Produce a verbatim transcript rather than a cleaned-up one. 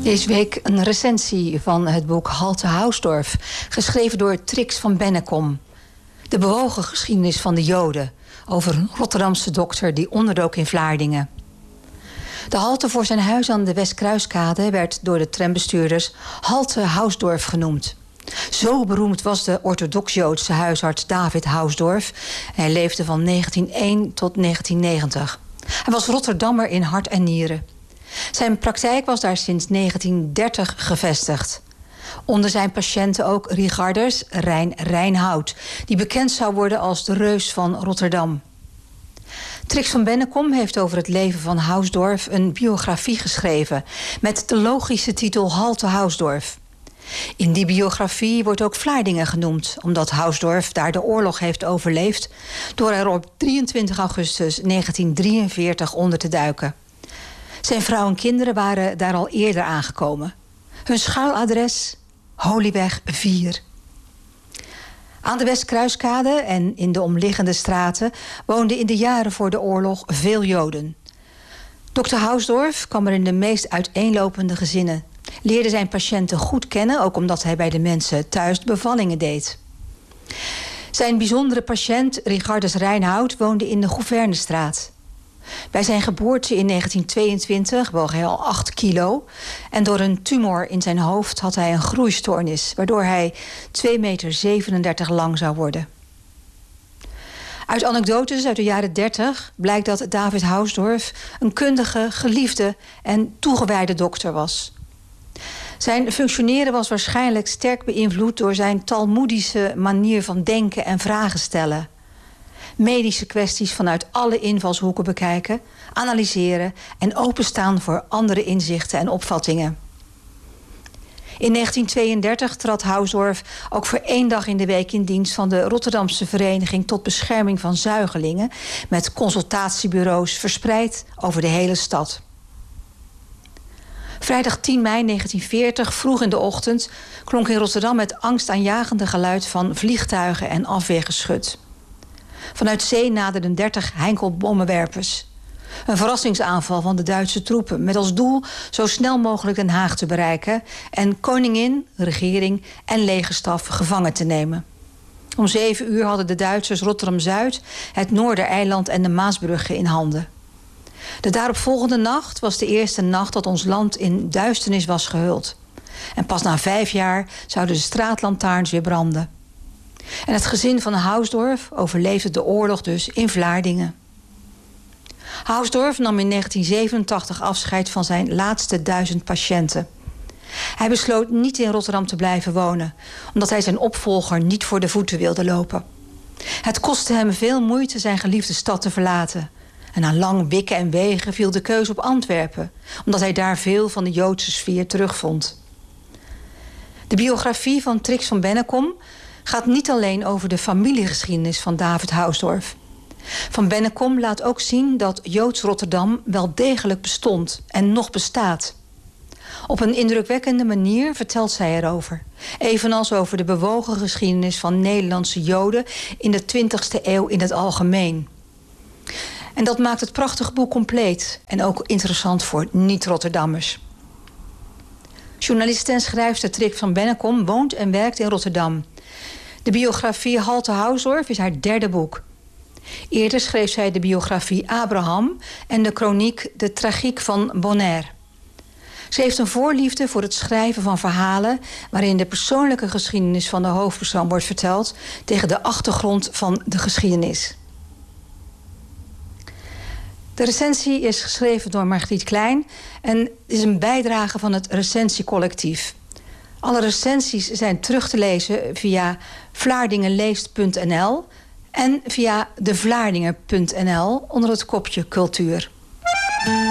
Deze week een recensie van het boek Halte Hausdorff, geschreven door Trix van Bennekom. De bewogen geschiedenis van de Joden, over een Rotterdamse dokter die onderdook in Vlaardingen. De halte voor zijn huis aan de Westkruiskade werd door de trambestuurders Halte Hausdorff genoemd. Zo beroemd was de orthodox-Joodse huisarts David Hausdorff. Hij leefde van negentien één tot negentien negentig. Hij was Rotterdammer in hart en nieren. Zijn praktijk was daar sinds negentien dertig gevestigd. Onder zijn patiënten ook Richardus Rijn Rijnhout, die bekend zou worden als de reus van Rotterdam. Trix van Bennekom heeft over het leven van Hausdorff een biografie geschreven met de logische titel Halte Hausdorff. In die biografie wordt ook Vlaardingen genoemd, omdat Hausdorff daar de oorlog heeft overleefd door er op drieëntwintig augustus negentien drieënveertig onder te duiken. Zijn vrouw en kinderen waren daar al eerder aangekomen. Hun schuiladres Holieweg vier. Aan de Westkruiskade en in de omliggende straten woonden in de jaren voor de oorlog veel Joden. dokter Hausdorff kwam er in de meest uiteenlopende gezinnen, leerde zijn patiënten goed kennen, ook omdat hij bij de mensen thuis bevallingen deed. Zijn bijzondere patiënt Richardus Rijnhout woonde in de Gouvernestraat. Bij zijn geboorte in negentien tweeëntwintig woog hij al acht kilo en door een tumor in zijn hoofd had hij een groeistoornis, waardoor hij twee meter zevenendertig lang zou worden. Uit anekdotes uit de jaren dertig blijkt dat David Hausdorff een kundige, geliefde en toegewijde dokter was. Zijn functioneren was waarschijnlijk sterk beïnvloed door zijn talmoedische manier van denken en vragen stellen. Medische kwesties vanuit alle invalshoeken bekijken, analyseren en openstaan voor andere inzichten en opvattingen. In negentien tweeëndertig trad Hausdorff ook voor één dag in de week in dienst van de Rotterdamse Vereniging tot Bescherming van Zuigelingen, met consultatiebureaus verspreid over de hele stad. Vrijdag tien mei negentien veertig, vroeg in de ochtend, klonk in Rotterdam het angstaanjagende geluid van vliegtuigen en afweergeschut. Vanuit zee naderden dertig Heinkel-bommenwerpers. Een verrassingsaanval van de Duitse troepen met als doel zo snel mogelijk Den Haag te bereiken en koningin, regering en legerstaf gevangen te nemen. Om zeven uur hadden de Duitsers Rotterdam-Zuid, het Noordereiland en de Maasbrugge in handen. De daaropvolgende nacht was de eerste nacht dat ons land in duisternis was gehuld. En pas na vijf jaar zouden de straatlantaarns weer branden. En het gezin van Hausdorff overleefde de oorlog dus in Vlaardingen. Hausdorff nam in negentien zevenentachtig afscheid van zijn laatste duizend patiënten. Hij besloot niet in Rotterdam te blijven wonen, omdat hij zijn opvolger niet voor de voeten wilde lopen. Het kostte hem veel moeite zijn geliefde stad te verlaten. En na lang wikken en wegen viel de keuze op Antwerpen, omdat hij daar veel van de Joodse sfeer terugvond. De biografie van Trix van Bennekom gaat niet alleen over de familiegeschiedenis van David Hausdorff. Van Bennekom laat ook zien dat Joods Rotterdam wel degelijk bestond en nog bestaat. Op een indrukwekkende manier vertelt zij erover. Evenals over de bewogen geschiedenis van Nederlandse Joden in de twintigste eeuw in het algemeen. En dat maakt het prachtige boek compleet en ook interessant voor niet-Rotterdammers. Journaliste en schrijfster Trix van Bennekom woont en werkt in Rotterdam. De biografie Halte Hausdorff is haar derde boek. Eerder schreef zij de biografie Abraham en de kroniek De Tragiek van Bonaire. Ze heeft een voorliefde voor het schrijven van verhalen waarin de persoonlijke geschiedenis van de hoofdpersoon wordt verteld tegen de achtergrond van de geschiedenis. De recensie is geschreven door Margriet Klein en is een bijdrage van het Recensiecollectief. Alle recensies zijn terug te lezen via vlaardingenleest punt n l en via de vlaardingen punt n l onder het kopje cultuur.